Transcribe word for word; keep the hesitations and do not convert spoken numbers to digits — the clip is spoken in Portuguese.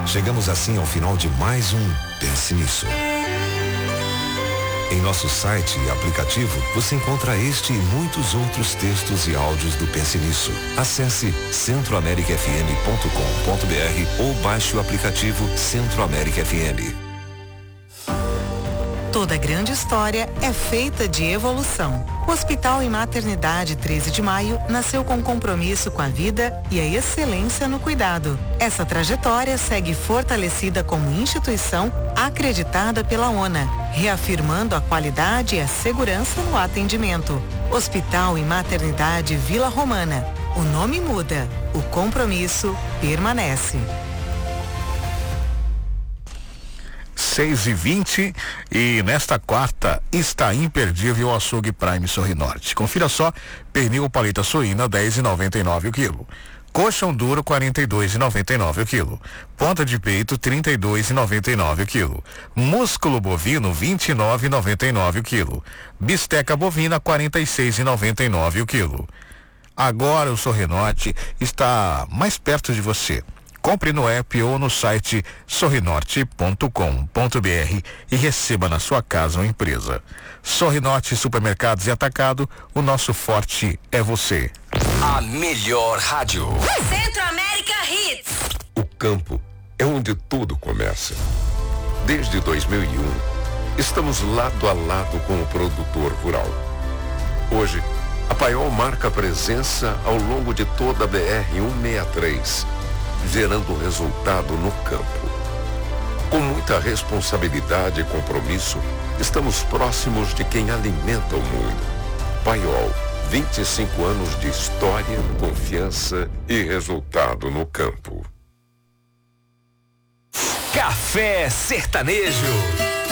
Chegamos assim ao final de mais um Pense Nisso. Em nosso site e aplicativo, você encontra este e muitos outros textos e áudios do Pense Nisso. Acesse centro américa f m ponto com ponto b r ou baixe o aplicativo Centro América F M. Toda grande história é feita de evolução. O Hospital e Maternidade treze de maio nasceu com compromisso com a vida e a excelência no cuidado. Essa trajetória segue fortalecida como instituição acreditada pela ONA, reafirmando a qualidade e a segurança no atendimento. Hospital e Maternidade Vila Romana. O nome muda, o compromisso permanece. seis e vinte e nesta quarta está imperdível o Açougue Prime Sorrinorte. Confira só, pernil paleta suína dez e noventa e nove o quilo. Coxão duro quarenta e dois e noventa e nove o quilo. Ponta de peito trinta e dois e noventa e nove o quilo. Músculo bovino vinte e nove e noventa e nove o quilo. Bisteca bovina quarenta e seis e noventa e nove o quilo. Agora o Sorrinorte está mais perto de você. Compre no app ou no site sorrinorte ponto com ponto b r e receba na sua casa ou empresa. Sorrinorte Supermercados e Atacado, o nosso forte é você. A melhor rádio. Centro América Hits. O campo é onde tudo começa. Desde dois mil e um, estamos lado a lado com o produtor rural. Hoje, a Paiol marca presença ao longo de toda a B R cento e sessenta e três. Gerando resultado no campo. Com muita responsabilidade e compromisso, estamos próximos de quem alimenta o mundo. Paiol, vinte e cinco anos de história, confiança e resultado no campo. Café Sertanejo.